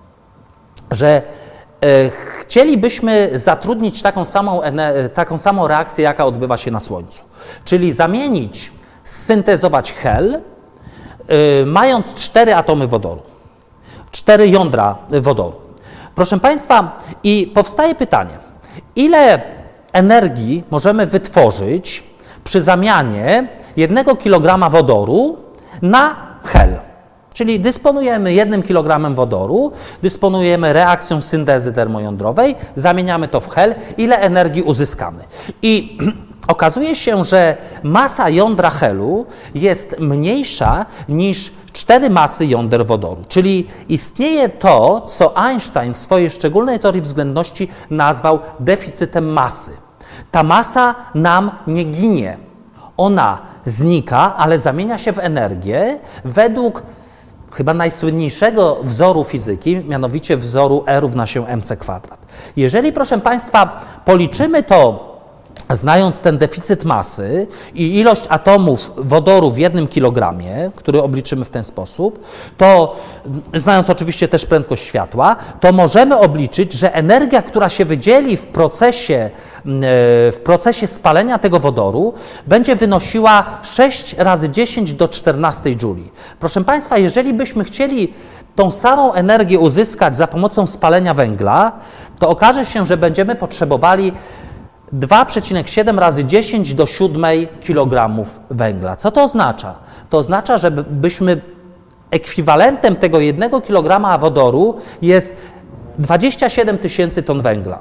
że e, chcielibyśmy zatrudnić taką samą, taką samą reakcję, jaka odbywa się na Słońcu. Czyli zamienić, syntezować hel, e, mając cztery atomy wodoru, cztery jądra wodoru. Proszę Państwa, i powstaje pytanie, ile energii możemy wytworzyć przy zamianie jednego kilograma wodoru na hel. Czyli dysponujemy jednym kilogramem wodoru, dysponujemy reakcją syntezy termojądrowej, zamieniamy to w hel, ile energii uzyskamy. I okazuje się, że masa jądra helu jest mniejsza niż cztery masy jąder wodoru. Czyli istnieje to, co Einstein w swojej szczególnej teorii względności nazwał deficytem masy. Ta masa nam nie ginie. Ona znika, ale zamienia się w energię według chyba najsłynniejszego wzoru fizyki, mianowicie wzoru E równa się mc kwadrat. Jeżeli, proszę Państwa, policzymy to znając ten deficyt masy i ilość atomów wodoru w jednym kilogramie, który obliczymy w ten sposób, to znając oczywiście też prędkość światła, to możemy obliczyć, że energia, która się wydzieli w procesie, w procesie spalenia tego wodoru, będzie wynosiła sześć razy dziesięć do czternastej jouli. Proszę Państwa, jeżeli byśmy chcieli tą samą energię uzyskać za pomocą spalenia węgla, to okaże się, że będziemy potrzebowali dwa przecinek siedem razy dziesięć do siódmej kilogramów węgla. Co to oznacza? To oznacza, że byśmy ekwiwalentem tego jednego kilograma wodoru jest dwadzieścia siedem tysięcy ton węgla.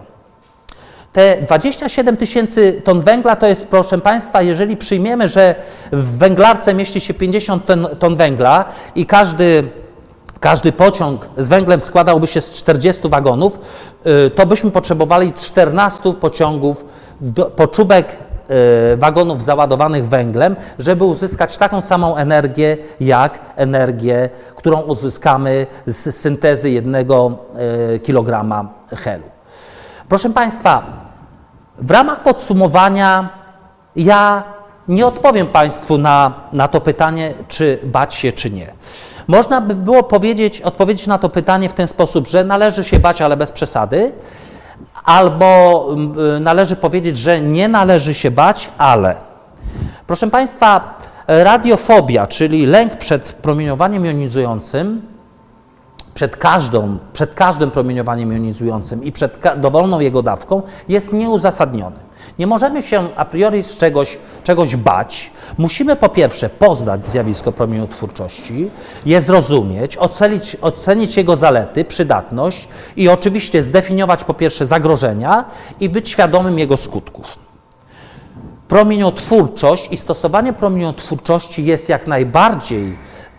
Te dwadzieścia siedem tysięcy ton węgla to jest, proszę Państwa, jeżeli przyjmiemy, że w węglarce mieści się pięćdziesiąt ton, ton węgla i każdy Każdy pociąg z węglem składałby się z czterdziestu wagonów, to byśmy potrzebowali czternastu pociągów, do, poczubek wagonów załadowanych węglem, żeby uzyskać taką samą energię, jak energię, którą uzyskamy z syntezy jednego kilograma helu. Proszę Państwa, w ramach podsumowania ja nie odpowiem Państwu na, na to pytanie, czy bać się, czy nie. Można by było powiedzieć, odpowiedzieć na to pytanie w ten sposób, że należy się bać, ale bez przesady, albo należy powiedzieć, że nie należy się bać, ale. Proszę Państwa, radiofobia, czyli lęk przed promieniowaniem jonizującym, przed, każdą, przed każdym promieniowaniem jonizującym i przed dowolną jego dawką jest nieuzasadniony. Nie możemy się a priori z czegoś, czegoś bać. Musimy po pierwsze poznać zjawisko promieniotwórczości, je zrozumieć, ocenić, ocenić jego zalety, przydatność i oczywiście zdefiniować po pierwsze zagrożenia i być świadomym jego skutków. Promieniotwórczość i stosowanie promieniotwórczości jest jak najbardziej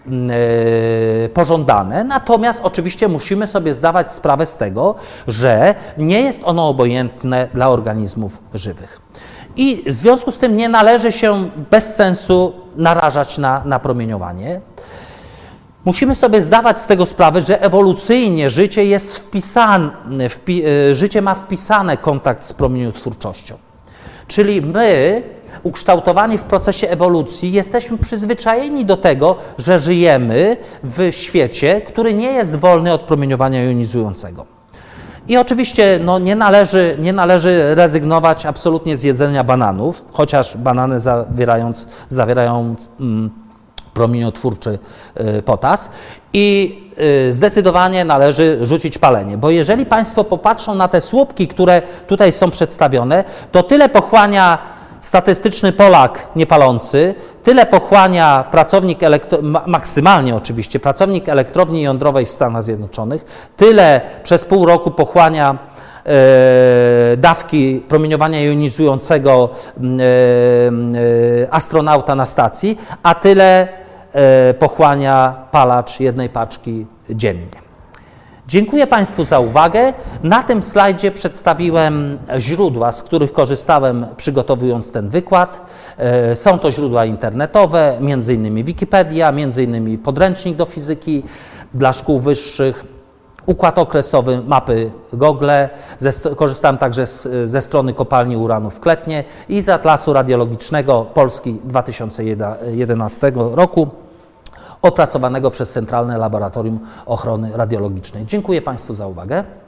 Yy, pożądane, natomiast oczywiście musimy sobie zdawać sprawę z tego, że nie jest ono obojętne dla organizmów żywych. I w związku z tym nie należy się bez sensu narażać na, na promieniowanie. Musimy sobie zdawać z tego sprawę, że ewolucyjnie życie jest wpisane, wpi, yy, życie ma wpisane kontakt z promieniotwórczością. Czyli my, ukształtowani w procesie ewolucji, jesteśmy przyzwyczajeni do tego, że żyjemy w świecie, który nie jest wolny od promieniowania jonizującego. I oczywiście no, nie należy, nie należy rezygnować absolutnie z jedzenia bananów, chociaż banany zawierając, zawierają mm, promieniotwórczy y, potas. I y, zdecydowanie należy rzucić palenie, bo jeżeli Państwo popatrzą na te słupki, które tutaj są przedstawione, to tyle pochłania statystyczny Polak niepalący, tyle pochłania pracownik, elektro, maksymalnie oczywiście, pracownik elektrowni jądrowej w Stanach Zjednoczonych, tyle przez pół roku pochłania e, dawki promieniowania jonizującego e, e, astronauta na stacji, a tyle e, pochłania palacz jednej paczki dziennie. Dziękuję Państwu za uwagę. Na tym slajdzie przedstawiłem źródła, z których korzystałem, przygotowując ten wykład. Są to źródła internetowe, między innymi Wikipedia, między innymi podręcznik do fizyki dla szkół wyższych, układ okresowy mapy Google. Korzystałem także z, ze strony kopalni uranu w Kletnie i z Atlasu Radiologicznego Polski dwa tysiące jedenastego roku, opracowanego przez Centralne Laboratorium Ochrony Radiologicznej. Dziękuję Państwu za uwagę.